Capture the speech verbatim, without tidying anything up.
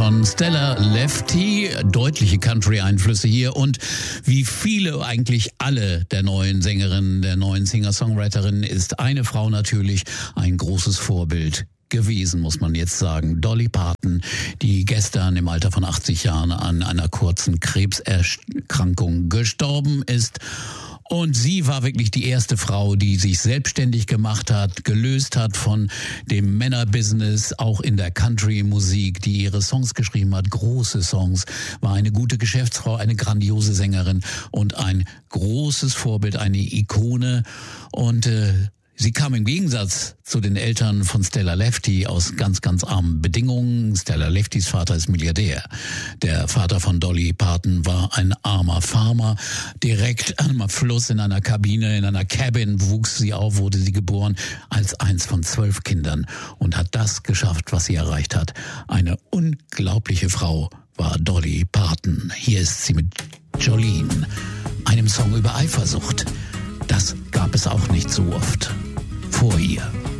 von Stella Lefty, deutliche Country-Einflüsse hier und wie viele, eigentlich alle der neuen Sängerinnen, der neuen Singer-Songwriterinnen ist eine Frau natürlich ein großes Vorbild gewesen, muss man jetzt sagen. Dolly Parton, die gestern im Alter von achtzig Jahren an einer kurzen Krebserkrankung gestorben ist. Und sie war wirklich die erste Frau, die sich selbstständig gemacht hat, gelöst hat von dem Männerbusiness, auch in der Country-Musik, die ihre Songs geschrieben hat, große Songs, war eine gute Geschäftsfrau, eine grandiose Sängerin und ein großes Vorbild, eine Ikone. Und äh, sie kam im Gegensatz zu den Eltern von Stella Lefty aus ganz, ganz armen Bedingungen. Stella Leftys Vater ist Milliardär. Der Vater von Dolly Parton war ein armer Farmer. Direkt am Fluss in einer Kabine, in einer Cabin wuchs sie auf, wurde sie geboren als eins von zwölf Kindern und hat das geschafft, was sie erreicht hat. Eine unglaubliche Frau war Dolly Parton. Hier ist sie mit Jolene, einem Song über Eifersucht. Das gab es auch nicht so oft vor ihr.